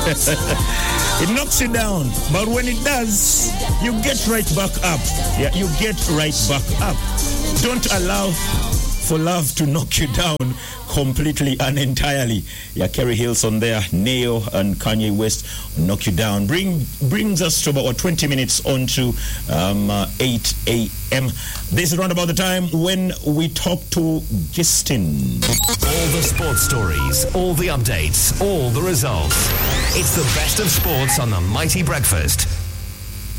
It knocks you down, but when it does, you get right back up. Yeah, you get right back up. Don't allow for love to knock you down completely and entirely. Yeah, Kerry Hilson there, Neo and Kanye West, Knock You Down. Brings us to about 20 minutes on to 8 a.m. This is around about the time when we talk to Gistin. All the sports stories, all the updates, all the results. It's the best of sports on the Mighty Breakfast.